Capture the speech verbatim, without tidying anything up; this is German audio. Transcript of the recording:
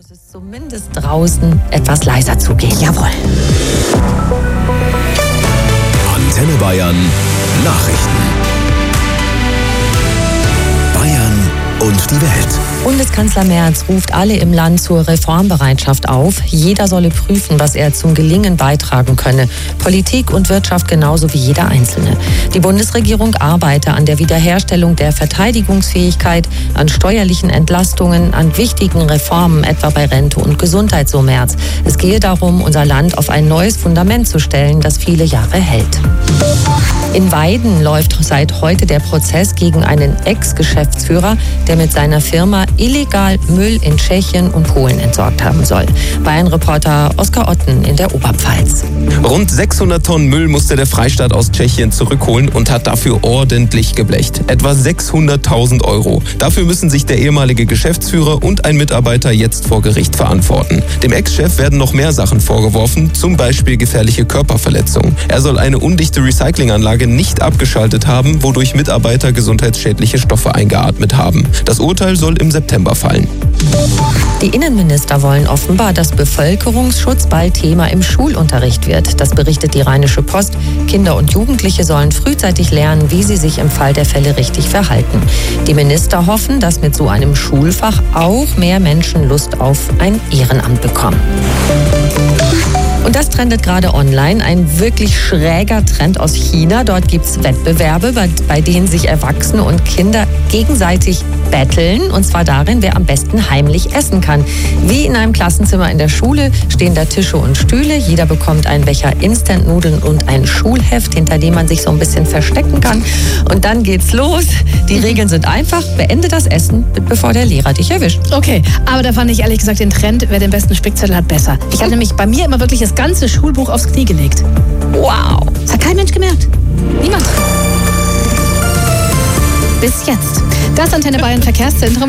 muss es zumindest draußen etwas leiser zugehen. Jawohl. Antenne Bayern Nachrichten. Bayern und die Welt. Bundeskanzler Merz ruft alle im Land zur Reformbereitschaft auf. Jeder solle prüfen, was er zum Gelingen beitragen könne. Politik und Wirtschaft genauso wie jeder Einzelne. Die Bundesregierung arbeite an der Wiederherstellung der Verteidigungsfähigkeit, an steuerlichen Entlastungen, an wichtigen Reformen, etwa bei Rente und Gesundheit, so Merz. Es gehe darum, unser Land auf ein neues Fundament zu stellen, das viele Jahre hält. In Weiden läuft seit heute der Prozess gegen einen Ex-Geschäftsführer, der mit seiner Firma illegal Müll in Tschechien und Polen entsorgt haben soll. Bayern-Reporter Oskar Otten in der Oberpfalz. Rund sechshundert Tonnen Müll musste der Freistaat aus Tschechien zurückholen und hat dafür ordentlich geblecht. Etwa sechshunderttausend Euro. Dafür müssen sich der ehemalige Geschäftsführer und ein Mitarbeiter jetzt vor Gericht verantworten. Dem Ex-Chef werden noch mehr Sachen vorgeworfen, zum Beispiel gefährliche Körperverletzung. Er soll eine undichte Recyclinganlage nicht abgeschaltet haben, wodurch Mitarbeiter gesundheitsschädliche Stoffe eingeatmet haben. Das Urteil soll im September fallen. Die Innenminister wollen offenbar, dass Bevölkerungsschutz bald Thema im Schulunterricht wird. Das berichtet die Rheinische Post. Kinder und Jugendliche sollen frühzeitig lernen, wie sie sich im Fall der Fälle richtig verhalten. Die Minister hoffen, dass mit so einem Schulfach auch mehr Menschen Lust auf ein Ehrenamt bekommen. Und das trendet gerade online. Ein wirklich schräger Trend aus China. Dort gibt es Wettbewerbe, bei, bei denen sich Erwachsene und Kinder gegenseitig betteln. Und zwar darin, wer am besten heimlich essen kann. Wie in einem Klassenzimmer in der Schule stehen da Tische und Stühle. Jeder bekommt einen Becher Instant-Nudeln und ein Schulheft, hinter dem man sich so ein bisschen verstecken kann. Und dann geht's los. Die Regeln sind einfach. Beende das Essen, bevor der Lehrer dich erwischt. Okay, aber da fand ich ehrlich gesagt den Trend, wer den besten Spickzettel hat, besser. Ich habe nämlich bei mir immer wirklich das ganze Schulbuch aufs Knie gelegt. Wow. Das hat kein Mensch gemerkt. Niemand. Bis jetzt. Das Antenne Bayern Verkehrszentrum.